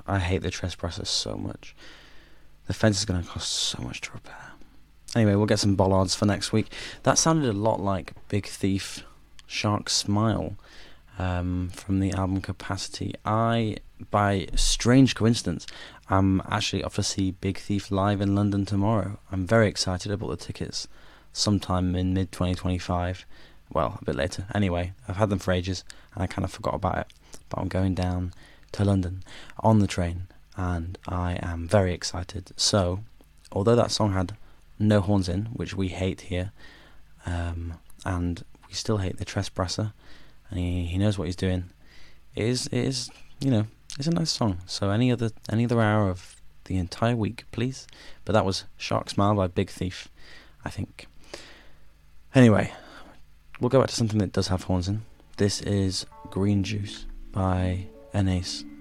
I hate the Trespassers so much. The fence is going to cost so much to repair. Anyway, we'll get some bollards for next week. That sounded a lot like Big Thief, Shark Smile, from the album Capacity. I, by strange coincidence, am actually off to see Big Thief live in London tomorrow. I'm very excited. I bought the tickets sometime in mid-2025. Well, a bit later. Anyway, I've had them for ages, and I kind of forgot about it. But I'm going down to London on the train, and I am very excited. So, although that song had no horns in, which we hate here, and we still hate the Tresbrasser, and he knows what he's doing, it is it's a nice song. So any other hour of the entire week, please. But that was Shark Smile by Big Thief, I think. Anyway, we'll go back to something that does have horns in. This is Green Juice by Enes.